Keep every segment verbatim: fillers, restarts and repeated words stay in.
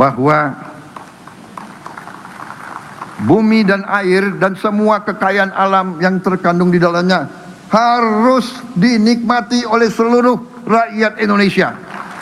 bahwa bumi dan air dan semua kekayaan alam yang terkandung di dalamnya harus dinikmati oleh seluruh rakyat Indonesia.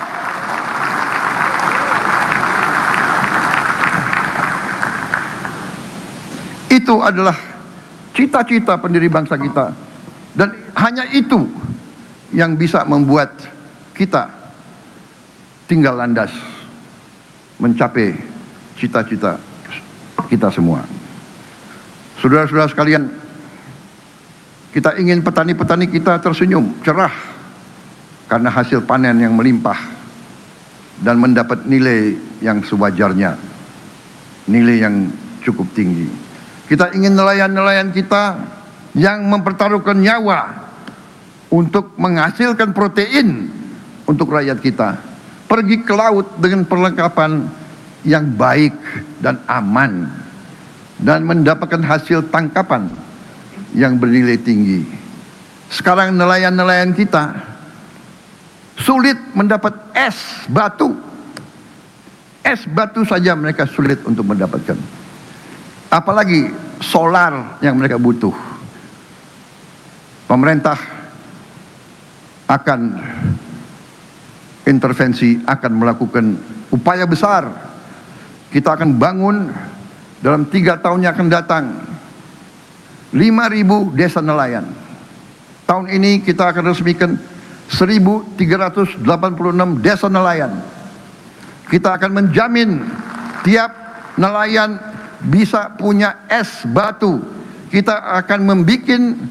Itu adalah cita-cita pendiri bangsa kita, dan hanya itu yang bisa membuat kita tinggal landas mencapai cita-cita kita semua. Saudara-saudara sekalian, kita ingin petani-petani kita tersenyum, cerah karena hasil panen yang melimpah dan mendapat nilai yang sewajarnya, nilai yang cukup tinggi. Kita ingin nelayan-nelayan kita yang mempertaruhkan nyawa untuk menghasilkan protein untuk rakyat kita pergi ke laut dengan perlengkapan yang baik dan aman dan mendapatkan hasil tangkapan yang bernilai tinggi. Sekarang nelayan-nelayan kita sulit mendapat es batu. Es batu saja mereka sulit untuk mendapatkan. Apalagi solar yang mereka butuh. Pemerintah akan intervensi, akan melakukan upaya besar. Kita akan bangun dalam tiga tahun yang akan datang lima ribu desa nelayan. Tahun ini kita akan resmikan seribu tiga ratus delapan puluh enam desa nelayan. Kita akan menjamin tiap nelayan bisa punya es batu. Kita akan membuat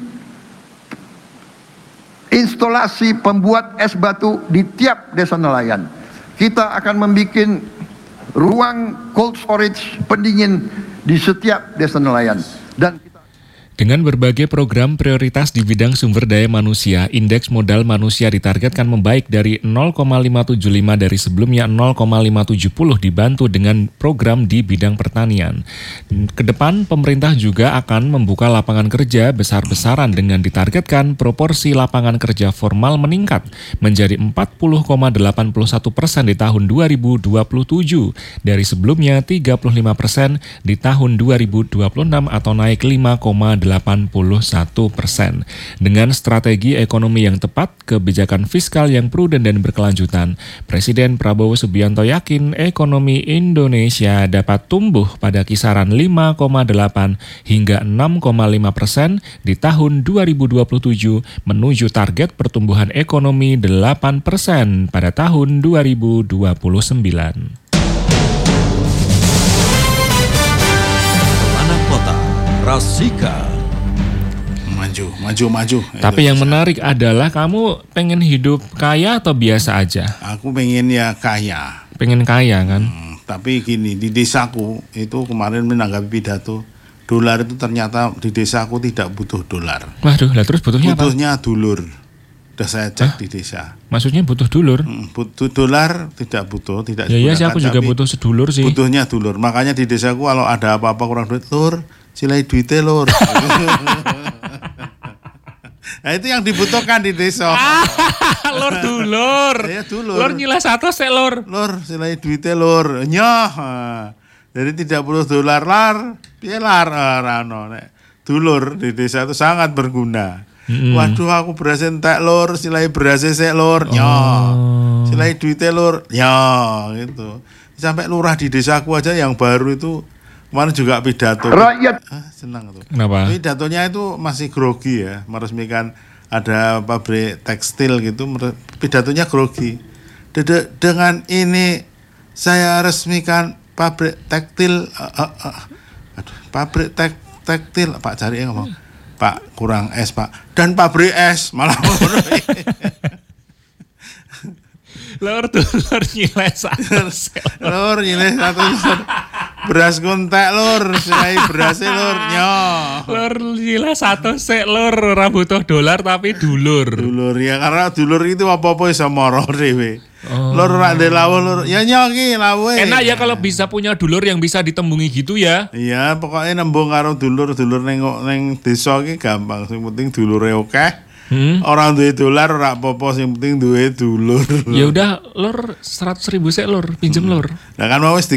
instalasi pembuat es batu di tiap desa nelayan. Kita akan membuat ruang cold storage pendingin di setiap desa nelayan. Dan dengan berbagai program prioritas di bidang sumber daya manusia, indeks modal manusia ditargetkan membaik dari nol koma lima tujuh lima dari sebelumnya nol koma lima tujuh nol dibantu dengan program di bidang pertanian. Kedepan, pemerintah juga akan membuka lapangan kerja besar-besaran dengan ditargetkan proporsi lapangan kerja formal meningkat menjadi empat puluh koma delapan puluh satu persen di tahun dua ribu dua puluh tujuh dari sebelumnya tiga puluh lima persen di tahun dua ribu dua puluh enam atau naik lima koma delapan puluh satu persen. Dengan strategi ekonomi yang tepat, kebijakan fiskal yang prudent dan berkelanjutan, Presiden Prabowo Subianto yakin ekonomi Indonesia dapat tumbuh pada kisaran lima koma delapan hingga enam koma lima persen di tahun dua ribu dua puluh tujuh menuju target pertumbuhan ekonomi delapan persen pada tahun dua ribu dua puluh sembilan. Anak Kota, Rasika. Maju, maju, maju. Tapi yang menarik adalah kamu pengen hidup kaya atau biasa aja? Aku pengen ya kaya. Pengen kaya kan? Hmm, tapi gini, di desaku itu kemarin menanggapi pidato, dolar itu ternyata di desaku tidak butuh dolar. Waduh, lah terus butuhnya apa? Butuhnya dulur. Udah saya cek Hah? di desa. Maksudnya butuh dulur? Hmm, butuh dolar tidak butuh, tidak. Ya iya sih, aku juga butuh sedulur sih. Butuhnya dulur. Makanya di desaku kalau ada apa-apa kurang duit, lur, silai duitnya lur. Nah itu yang dibutuhkan di desa. Lor dulur. Ya dulur. Lor nyilah satu sek lor. Lor silai duitnya lor. Nyoh. Jadi tidak perlu dolar lar, piye lar rano nek. Dulur di desa itu sangat berguna. Mm. Waduh aku beras entek lor, silai beras sek lor. Nyoh. Oh. Silai duitnya lor. Nyoh gitu. Sampai lurah di desaku aja yang baru itu kemarin juga pidato rakyat ah, senang tuh. Kenapa? Pidatonya itu masih grogi ya, meresmikan ada pabrik tekstil gitu, pidatonya grogi. Dede, dengan ini saya resmikan pabrik tekstil, uh, uh, uh. Aduh, pabrik tek, tekstil, Pak cari ya ngomong, Pak kurang es Pak, dan pabrik es malah. Lor dulur nyilai satu lor nyilai satu beras kontak lor silai berasnya lor nyoh lor nyilai satu sek lor ora butuh dolar tapi dulur dulur ya karena dulur itu apa-apa bisa moro dewe. Oh. Lor ora ndek lawuh lor ya nyoh ki lawuhe enak ya kalau bisa punya dulur yang bisa ditembungi gitu ya. Iya pokoknya nembung karo dulur dulur ning ning desa ki gampang sing penting dulure akeh. Hmm? Orang duwe dolar ora apa-apa sing penting duwe dulur. Ya udah lor seratus ribu sek lor pinjem hmm. lor. Lah kan mau wis